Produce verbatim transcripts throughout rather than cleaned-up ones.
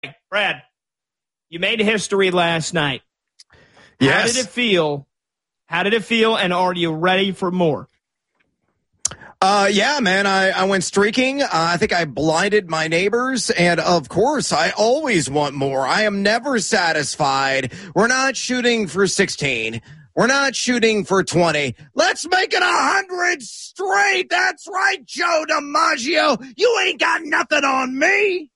Brad, you made history last night. Yes. How did it feel? How did it feel, and are you ready for more? Uh, yeah, man, I, I went streaking. Uh, I think I blinded my neighbors. And of course, I always want more. I am never satisfied. We're not shooting for sixteen. We're not shooting for twenty. Let's make it a hundred straight. That's right, Joe DiMaggio. You ain't got nothing on me.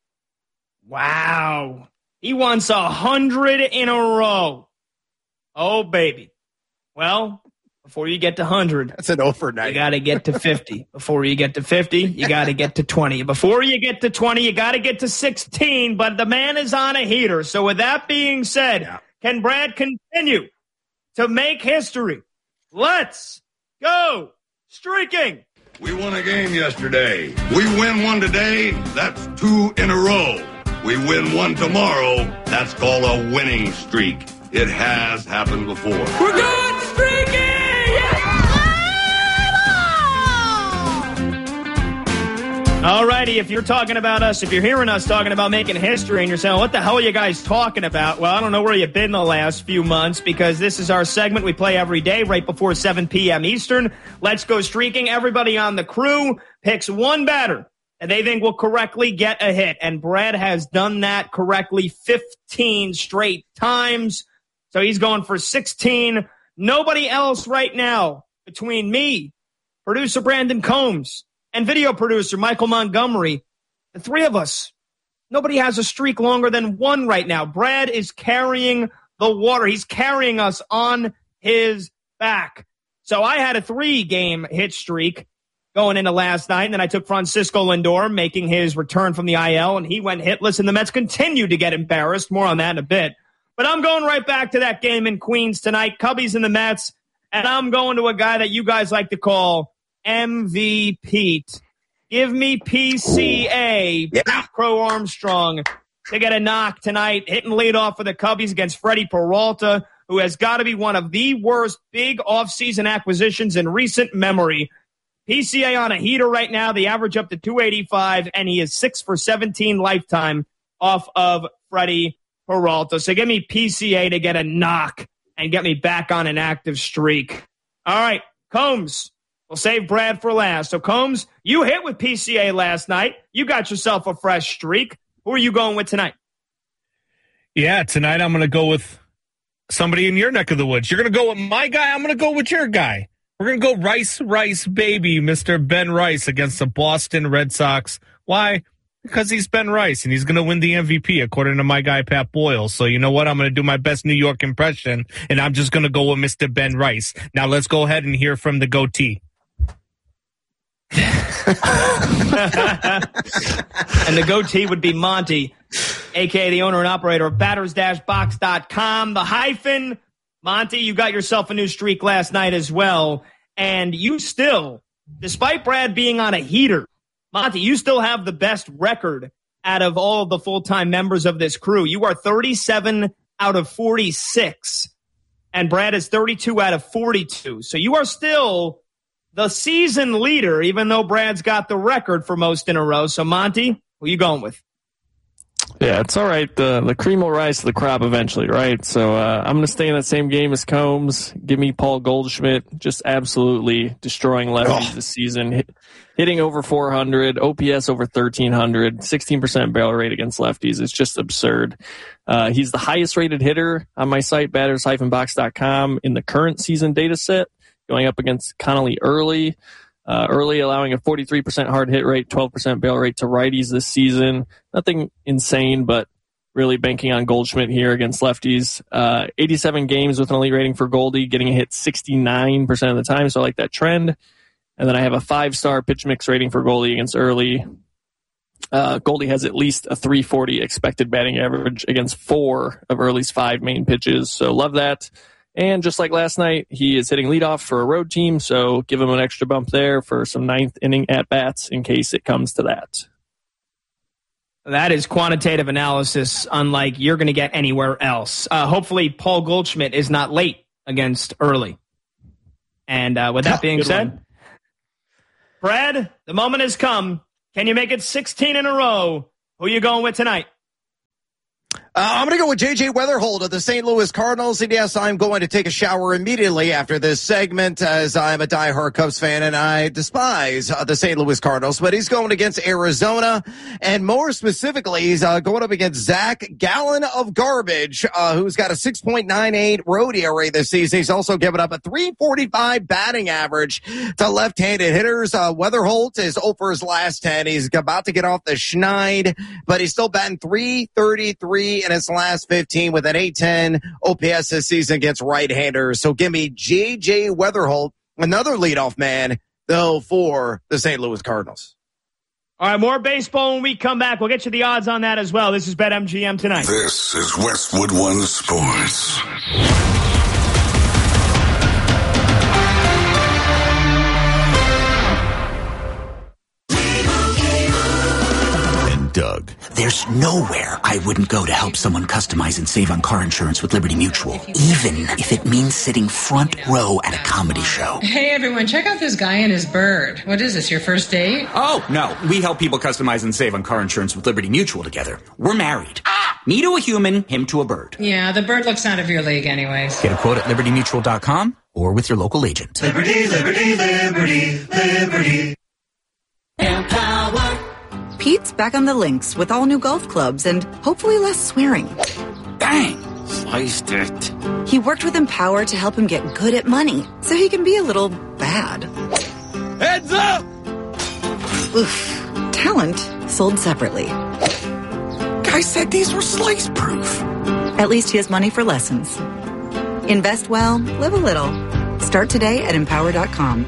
Wow. He wants a hundred in a row. Oh, baby. Well, before you get to one hundred, that's an overnight. You got to get to fifty. Before you get to fifty, you got to get to twenty. Before you get to twenty, you got to get to sixteen. But the man is on a heater. So with that being said, yeah. Can Brad continue to make history? Let's go streaking. We won a game yesterday. We win one today. That's two in a row. We win one tomorrow. That's called a winning streak. It has happened before. We're good streaking! All righty, if you're talking about us, if you're hearing us talking about making history and you're saying, what the hell are you guys talking about? Well, I don't know where you've been the last few months because this is our segment we play every day right before seven p.m. Eastern. Let's go streaking. Everybody on the crew picks one batter and they think will correctly get a hit. And Brad has done that correctly fifteen straight times. So he's going for sixteen. Nobody else right now between me, producer Brandon Combs, and video producer Michael Montgomery, the three of us, nobody has a streak longer than one right now. Brad is carrying the water. He's carrying us on his back. So I had a three-game hit streak going into last night, and then I took Francisco Lindor making his return from the I L, and he went hitless, and the Mets continued to get embarrassed. More on that in a bit. But I'm going right back to that game in Queens tonight, Cubbies and the Mets, and I'm going to a guy that you guys like to call M V P. Give me P C A, yeah. Pete Crow Armstrong, to get a knock tonight, hitting leadoff for the Cubbies against Freddie Peralta, who has got to be one of the worst big offseason acquisitions in recent memory. P C A on a heater right now, the average up to two eighty-five, and he is six for seventeen lifetime off of Freddie Peralta. So give me P C A to get a knock and get me back on an active streak. All right, Combs. We'll save Brad for last. So, Combs, you hit with P C A last night. You got yourself a fresh streak. Who are you going with tonight? Yeah, tonight I'm going to go with somebody in your neck of the woods. You're going to go with my guy. I'm going to go with your guy. We're going to go Rice, Rice, baby, Mister Ben Rice against the Boston Red Sox. Why? Because he's Ben Rice, and he's going to win the M V P, according to my guy, Pat Boyle. So you know what? I'm going to do my best New York impression, and I'm just going to go with Mister Ben Rice. Now let's go ahead and hear from the goatee. And the goatee would be Monty, a k a the owner and operator of batters dash box dot com. The hyphen, Monty, you got yourself a new streak last night as well. And you still, despite Brad being on a heater, Monty, you still have the best record out of all of the full-time members of this crew. You are thirty-seven out of forty-six, and Brad is thirty-two out of forty-two. So you are still the season leader, even though Brad's got the record for most in a row. So, Monty, who are you going with? Yeah, it's all right. The the cream will rise to the crop eventually, right? So uh, I'm going to stay in that same game as Combs. Give me Paul Goldschmidt, just absolutely destroying lefties oh. this season, Hit, hitting over four hundred, O P S over thirteen hundred, sixteen percent barrel rate against lefties. It's just absurd. Uh, he's the highest rated hitter on my site, batters dash box dot com, in the current season data set, going up against Connolly Early. Uh, early allowing a forty-three percent hard hit rate, twelve percent barrel rate to righties this season. Nothing insane, but really banking on Goldschmidt here against lefties. Uh, eighty-seven games with an elite rating for Goldie, getting a hit sixty-nine percent of the time, so I like that trend. And then I have a five-star pitch mix rating for Goldie against Early. Uh, Goldie has at least a three forty expected batting average against four of Early's five main pitches, so love that. And just like last night, he is hitting leadoff for a road team, so give him an extra bump there for some ninth inning at-bats in case it comes to that. That is quantitative analysis unlike you're going to get anywhere else. Uh, hopefully, Paul Goldschmidt is not late against Early. And uh, with that being said, one. Brad, the moment has come. Can you make it sixteen in a row? Who are you going with tonight? Uh, I'm going to go with J J Weatherholt of the Saint Louis Cardinals. And yes, I'm going to take a shower immediately after this segment as I'm a diehard Cubs fan and I despise uh, the Saint Louis Cardinals. But he's going against Arizona. And more specifically, he's uh, going up against Zach Gallen of Garbage, uh, who's got a six point nine eight road E R A this season. He's also given up a three forty-five batting average to left-handed hitters. Uh, Weatherholt is oh for his last ten. He's about to get off the schneid, but he's still batting three thirty-three in his last fifteen with an eight ten O P S this season against right-handers. So give me J J Weatherholt, another leadoff man, though, for the Saint Louis Cardinals. All right, more baseball when we come back. We'll get you the odds on that as well. This is BetMGM tonight. This is Westwood One Sports. Doug. There's nowhere I wouldn't go to help someone customize and save on car insurance with Liberty Mutual, even if it means sitting front row at a comedy show. Hey everyone, check out this guy and his bird. What is this, your first date? Oh, no. We help people customize and save on car insurance with Liberty Mutual together. We're married. Ah! Me to a human, him to a bird. Yeah, the bird looks out of your league anyways. Get a quote at liberty mutual dot com or with your local agent. Liberty, liberty, liberty, liberty. Empower. Pete's back on the links with all new golf clubs and hopefully less swearing. Bang! Sliced it. He worked with Empower to help him get good at money so he can be a little bad. Heads up! Oof. Talent sold separately. Guy said these were slice proof. At least he has money for lessons. Invest well, live a little. Start today at empower dot com.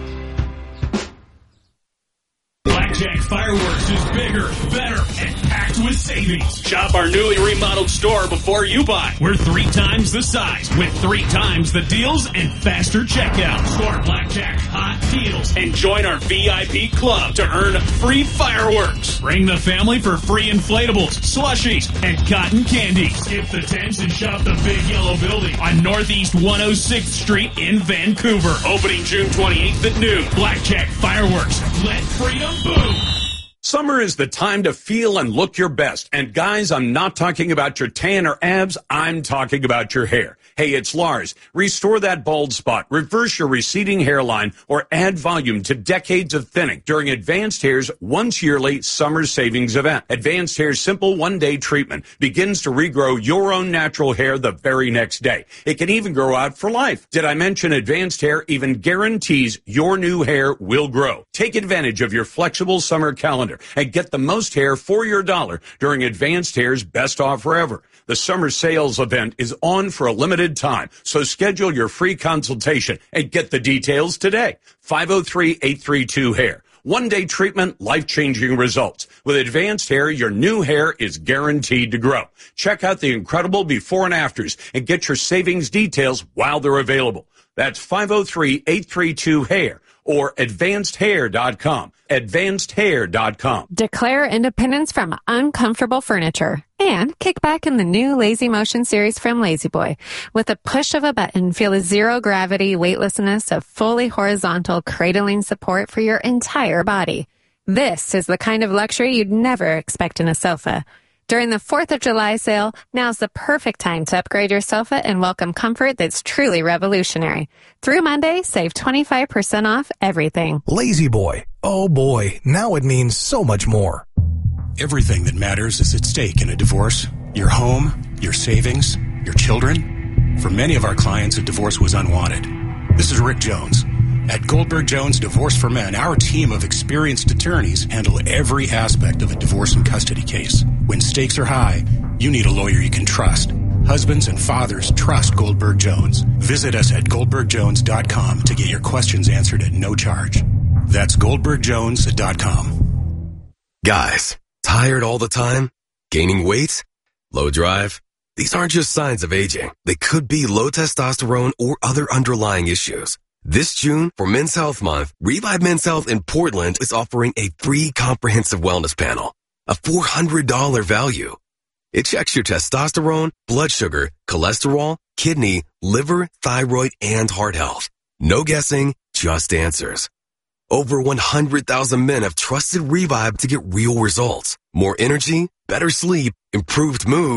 Blackjack Fireworks is bigger, better, and packed with savings. Shop our newly remodeled store before you buy. We're three times the size with three times the deals and faster checkout. Score Blackjack hot deals and join our V I P club to earn free fireworks. Bring the family for free inflatables, slushies, and cotton candy. Skip the tents and shop the big yellow building on Northeast one oh sixth Street in Vancouver. Opening June twenty-eighth at noon. Blackjack Fireworks. Let freedom boom. Summer is the time to feel and look your best. And guys, I'm not talking about your tan or abs. I'm talking about your hair. Hey, it's Lars. Restore that bald spot, reverse your receding hairline, or add volume to decades of thinning during Advanced Hair's once yearly summer savings event. Advanced Hair's simple one-day treatment begins to regrow your own natural hair the very next day. It can even grow out for life. Did I mention Advanced Hair even guarantees your new hair will grow? Take advantage of your flexible summer calendar and get the most hair for your dollar during Advanced Hair's best offer ever. The summer sales event is on for a limited time, so schedule your free consultation and get the details today. five oh three, eight three two, hair. One-day treatment, life-changing results. With Advanced Hair, your new hair is guaranteed to grow. Check out the incredible before and afters and get your savings details while they're available. That's five oh three, eight three two, hair or advanced hair dot com. advanced hair dot com. Declare independence from uncomfortable furniture and kick back in the new Lazy Motion series from Lazy Boy. With a push of a button, feel the zero gravity weightlessness of fully horizontal cradling support for your entire body. This is the kind of luxury you'd never expect in a sofa. During the fourth of July sale, now's the perfect time to upgrade your sofa and welcome comfort that's truly revolutionary. Through Monday, save twenty-five percent off everything. Lazy Boy. Oh boy, now it means so much more. Everything that matters is at stake in a divorce. Your home, your savings, your children. For many of our clients, a divorce was unwanted. This is Rick Jones. At Goldberg Jones Divorce for Men, our team of experienced attorneys handle every aspect of a divorce and custody case. When stakes are high, you need a lawyer you can trust. Husbands and fathers trust Goldberg Jones. Visit us at goldberg jones dot com to get your questions answered at no charge. That's goldberg jones dot com. Guys, tired all the time? Gaining weight? Low drive? These aren't just signs of aging. They could be low testosterone or other underlying issues. This June, for Men's Health Month, Revive Men's Health in Portland is offering a free comprehensive wellness panel, a four hundred dollars value. It checks your testosterone, blood sugar, cholesterol, kidney, liver, thyroid, and heart health. No guessing, just answers. Over one hundred thousand men have trusted Revive to get real results. More energy, better sleep, improved mood,